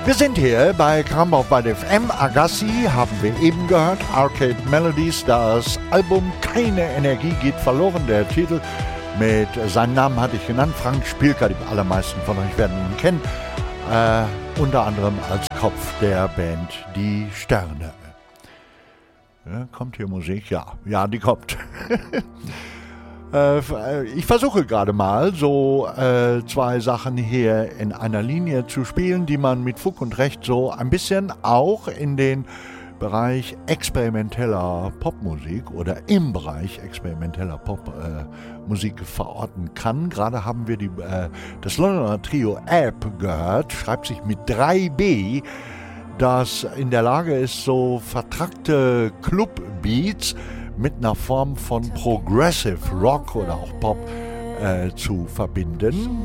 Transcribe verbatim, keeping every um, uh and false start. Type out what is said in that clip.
Wir sind hier bei Krambach bei F M. Agassi haben wir eben gehört. Arcade Melodies, das Album Keine Energie geht verloren. Der Titel mit seinem Namen hatte ich genannt. Frank Spielker, die allermeisten von euch werden ihn kennen. Äh, unter anderem als Kopf der Band Die Sterne. Ja, kommt hier Musik? Ja, ja, die kommt. Ich versuche gerade mal so äh, zwei Sachen hier in einer Linie zu spielen, die man mit Fug und Recht so ein bisschen auch in den Bereich experimenteller Popmusik oder im Bereich experimenteller Popmusik äh, verorten kann. Gerade haben wir die, äh, das Londoner Trio App gehört, schreibt sich mit drei B, das in der Lage ist, so vertrackte Club-Beats mit einer Form von Progressive Rock oder auch Pop äh, zu verbinden.